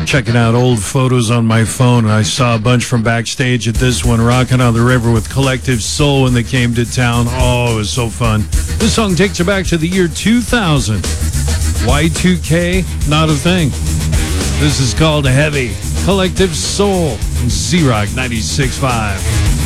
Checking out old photos on my phone, and I saw a bunch from backstage at this one, Rockin' on the River with Collective Soul when they came to town. Oh, it was so fun. This song takes you back to the year 2000. Y2K, not a thing. This is called Heavy. Collective Soul, Z-Rock 96.5.